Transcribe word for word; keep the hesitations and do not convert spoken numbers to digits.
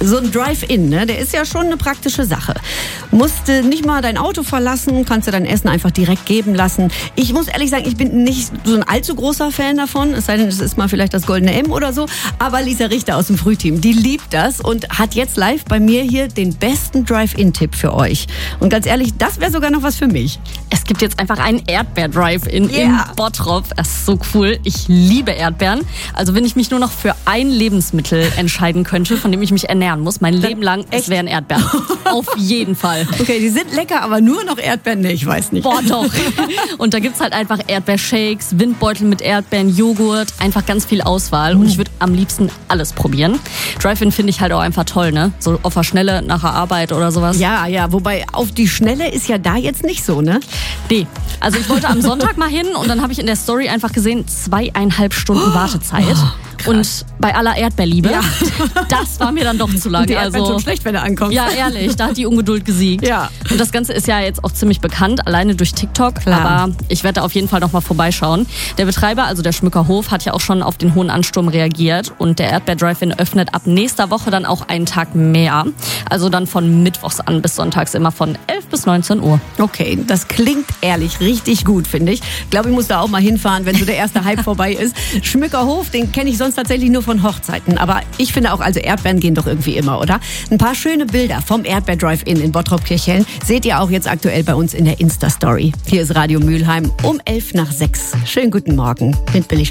So ein Drive-In, ne, der ist ja schon eine praktische Sache. Musst du nicht mal dein Auto verlassen, kannst du dein Essen einfach direkt geben lassen. Ich muss ehrlich sagen, ich bin nicht so ein allzu großer Fan davon, es sei denn, es ist mal vielleicht das Goldene M oder so. Aber Lisa Richter aus dem Frühteam, die liebt das und hat jetzt live bei mir hier den besten Drive-In-Tipp für euch. Und ganz ehrlich, das wäre sogar noch was für mich. Es gibt jetzt einfach einen Erdbeer-Drive-In Yeah. in Bottrop. Das ist so cool. Ich liebe Erdbeeren. Also wenn ich mich nur noch für ein Lebensmittel entscheiden könnte, von dem ich mich ernähren muss, mein Leben lang, es wären Erdbeeren. Auf jeden Fall. Okay, die sind lecker, aber nur noch Erdbeeren? Nee, ich weiß nicht. Boah, doch. Und da gibt's halt einfach Erdbeershakes, Windbeutel mit Erdbeeren, Joghurt, einfach ganz viel Auswahl. Und ich würde am liebsten alles probieren. Drive-In finde ich halt auch einfach toll, ne? So auf der Schnelle, nach der Arbeit oder sowas. Ja, ja, wobei auf die Schnelle ist ja da jetzt nicht so, ne? Nee. Also ich wollte am Sonntag mal hin und dann habe ich in der Story einfach gesehen, zweieinhalb Stunden Wartezeit. Oh, und bei aller Erdbeerliebe, Ja. das war mir dann doch zu lange. Die Erdbeeren Also, schon schlecht, wenn du ankommst. ja, ehrlich, da hat die Ungeduld gesiegt. Ja. Und das Ganze ist ja jetzt auch ziemlich bekannt, alleine durch TikTok. Klar. Aber ich werde da auf jeden Fall noch mal vorbeischauen. Der Betreiber, also der Schmücker Hof, hat ja auch schon auf den hohen Ansturm reagiert. Und der Erdbeer Drive-In öffnet ab nächster Woche dann auch einen Tag mehr. Also dann von Mittwochs an bis Sonntags immer von elf bis neunzehn Uhr. Okay, das klingt ehrlich richtig gut, finde ich. Ich glaube, ich muss da auch mal hinfahren, wenn so der erste Hype vorbei ist. Schmückerhof, den kenne ich sonst tatsächlich nur von Hochzeiten. Aber ich finde auch, also Erdbeeren gehen doch irgendwie immer, oder? Ein paar schöne Bilder vom Erdbeer Drive-In in Bottrop-Kirchhellen seht ihr auch jetzt aktuell bei uns in der Insta-Story. Hier ist Radio Mülheim um elf nach sechs. Schönen guten Morgen mit Billy